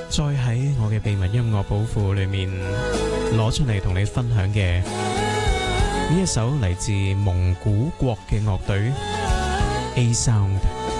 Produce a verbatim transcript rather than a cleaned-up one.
再喺我嘅秘密音樂寶庫裏面攞出嚟同你分享嘅呢一首嚟自蒙古國嘅樂隊 A Sound。